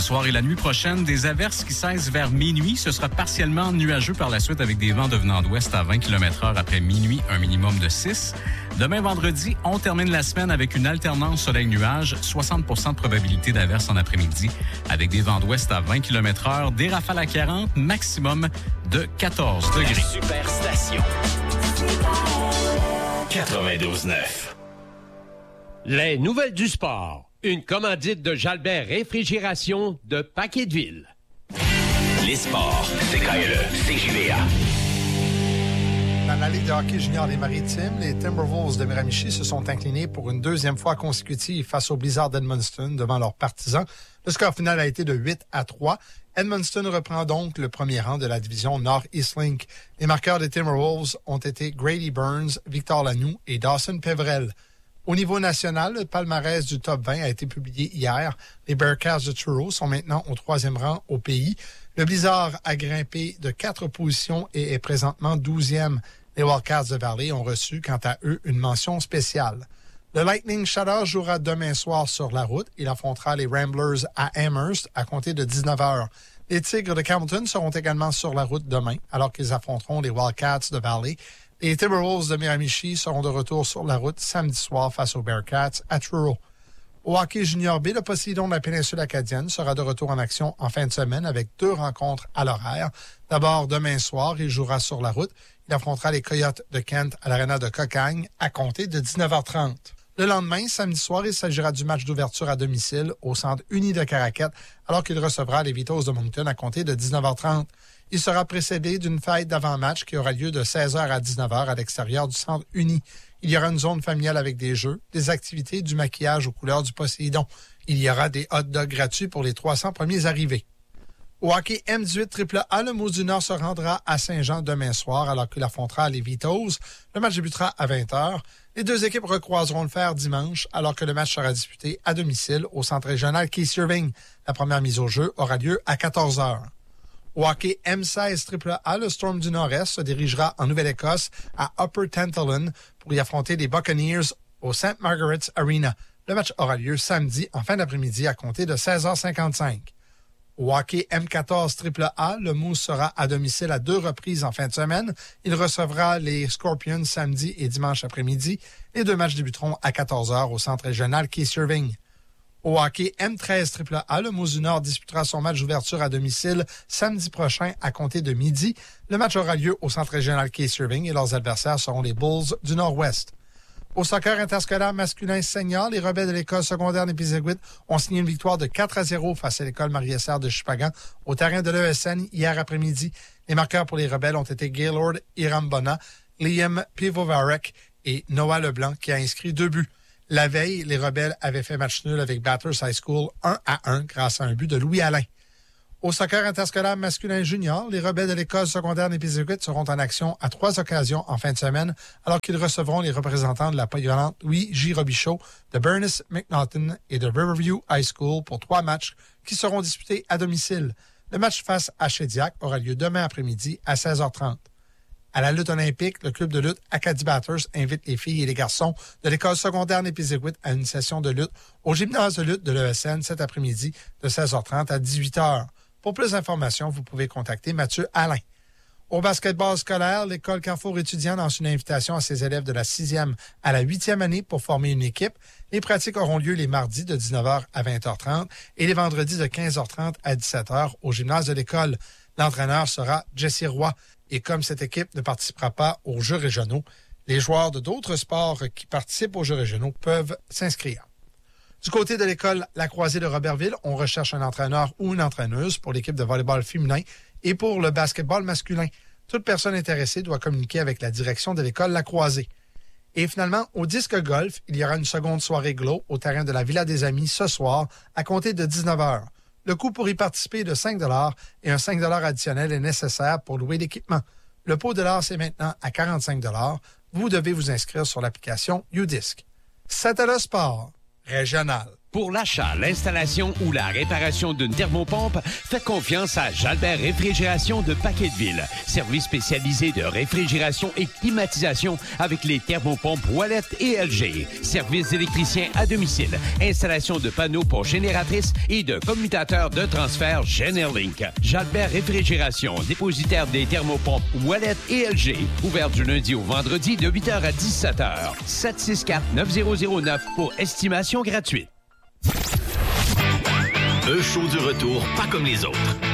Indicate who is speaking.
Speaker 1: soir et la nuit prochaine, des averses qui cessent vers minuit. Ce sera partiellement nuageux par la suite avec des vents devenant d'ouest à 20 km/h après minuit, un minimum de 6. Demain, vendredi, on termine la semaine avec une alternance soleil-nuage, 60 % de probabilité d'averse en après-midi avec des vents d'ouest à 20 km/h, des rafales à 40, maximum de 14 degrés.
Speaker 2: La Superstation. 92.9.
Speaker 3: Les nouvelles du sport. Une commandite de Jalbert Réfrigération de Paqueteville.
Speaker 2: Les sports, c'est KLE, CJVA.
Speaker 4: Dans la Ligue de hockey junior des Maritimes, les Timberwolves de Miramichi se sont inclinés pour une deuxième fois consécutive face aux Blizzards d'Edmundston devant leurs partisans. Le score final a été de 8-3. Edmundston reprend donc le premier rang de la division Nord-East Link. Les marqueurs des Timberwolves ont été Grady Burns, Victor Lanoux et Dawson Peverell. Au niveau national, le palmarès du top 20 a été publié hier. Les Bearcats de Truro sont maintenant au 3e rang au pays. Le Blizzard a grimpé de 4 positions et est présentement 12e. Les Wildcats de Valley ont reçu, quant à eux, une mention spéciale. Le Lightning Shadow jouera demain soir sur la route. Il affrontera les Ramblers à Amherst à compter de 19h. Les Tigres de Campbellton seront également sur la route demain, alors qu'ils affronteront les Wildcats de Valley. Les Timberwolves de Miramichi seront de retour sur la route samedi soir face aux Bearcats à Truro. Au hockey junior B, le Poséidon de la péninsule acadienne sera de retour en action en fin de semaine avec 2 rencontres à l'horaire. D'abord, demain soir, il jouera sur la route. Il affrontera les Coyotes de Kent à l'aréna de Cocagne à compter de 19h30. Le lendemain, samedi soir, il s'agira du match d'ouverture à domicile au Centre uni de Caraquette, alors qu'il recevra les Vitos de Moncton à compter de 19h30. Il sera précédé d'une fête d'avant-match qui aura lieu de 16h à 19h à l'extérieur du Centre uni. Il y aura une zone familiale avec des jeux, des activités, du maquillage aux couleurs du Poséidon. Il y aura des hot dogs gratuits pour les 300 premiers arrivés. Au hockey M18 AAA, le Moose du Nord se rendra à Saint-Jean demain soir alors qu'il affrontera les Vitos. Le match débutera à 20h. Les deux équipes recroiseront le fer dimanche alors que le match sera disputé à domicile au centre régional Keith Irving. La première mise au jeu aura lieu à 14h. Au hockey M16 AAA, le Storm du Nord-Est se dirigera en Nouvelle-Écosse à Upper Tantallon pour y affronter les Buccaneers au St. Margaret's Arena. Le match aura lieu samedi en fin d'après-midi à compter de 16h55. Au hockey M14 AAA, le Moose sera à domicile à 2 reprises en fin de semaine. Il recevra les Scorpions samedi et dimanche après-midi. Les 2 matchs débuteront à 14h au centre régional Keith Irving. Au hockey M13 AAA, le Moose du Nord disputera son match d'ouverture à domicile samedi prochain à compter de midi. Le match aura lieu au centre régional Keith Irving et leurs adversaires seront les Bulls du Nord-Ouest. Au soccer interscolaire masculin senior, les Rebelles de l'école secondaire d'Épizéguit ont signé une victoire de 4-0 face à l'école Marie-Essert de Chupagan au terrain de l'ESN hier après-midi. Les marqueurs pour les Rebelles ont été Gaylord Irambona, Liam Pivovarek et Noah Leblanc qui a inscrit 2 buts. La veille, les Rebelles avaient fait match nul avec Bathurst High School 1-1 grâce à un but de Louis Alain. Au soccer interscolaire masculin junior, les Rebelles de l'école secondaire d'Épizéguit seront en action à 3 occasions en fin de semaine, alors qu'ils recevront les représentants de la polyvalente Louis J. Robichaud, de Bernice McNaughton et de Riverview High School pour 3 matchs qui seront disputés à domicile. Le match face à Shediac aura lieu demain après-midi à 16h30. À la lutte olympique, le club de lutte Acadie Bathurst invite les filles et les garçons de l'école secondaire d'Épizéguit à une session de lutte au gymnase de lutte de l'ESN cet après-midi de 16h30 à 18h. Pour plus d'informations, vous pouvez contacter Mathieu Alain. Au basketball scolaire, l'école Carrefour étudiant lance une invitation à ses élèves de la 6e à la 8e année pour former une équipe. Les pratiques auront lieu les mardis de 19h à 20h30 et les vendredis de 15h30 à 17h au gymnase de l'école. L'entraîneur sera Jesse Roy. Et comme cette équipe ne participera pas aux Jeux régionaux, les joueurs de d'autres sports qui participent aux Jeux régionaux peuvent s'inscrire. Du côté de l'école La Croisée de Robertville, on recherche un entraîneur ou une entraîneuse pour l'équipe de volleyball féminin et pour le basketball masculin. Toute personne intéressée doit communiquer avec la direction de l'école La Croisée. Et finalement, au disque golf, il y aura une seconde soirée glow au terrain de la Villa des Amis ce soir à compter de 19h. Le coût pour y participer est de 5 $ et un 5 $ additionnel est nécessaire pour louer l'équipement. Le pot de l'art, c'est maintenant à 45 $. Vous devez vous inscrire sur l'application YouDisc. C'était le sport régional.
Speaker 3: Pour l'achat, l'installation ou la réparation d'une thermopompe, faites confiance à Jalbert Réfrigération de Paquetteville. Service spécialisé de réfrigération et climatisation avec les thermopompes Wallet et LG. Service d'électricien à domicile. Installation de panneaux pour génératrices et de commutateurs de transfert Generlink. Jalbert Réfrigération, dépositaire des thermopompes Wallet et LG. Ouvert du lundi au vendredi de 8h à 17h. 764-9009 pour estimation gratuite.
Speaker 2: Un show du retour pas comme les autres.